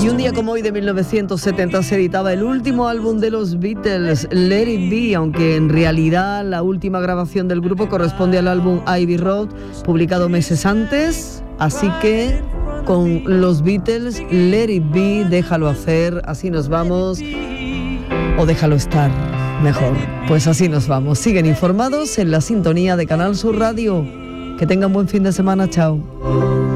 Y un día como hoy de 1970 se editaba el último álbum de los Beatles, Let It Be, aunque en realidad la última grabación del grupo corresponde al álbum Abbey Road, publicado meses antes. Así que con los Beatles, Let It Be, déjalo hacer, así nos vamos, o déjalo estar, mejor. Pues así nos vamos. Siguen informados en la sintonía de Canal Sur Radio. Que tengan buen fin de semana, chao.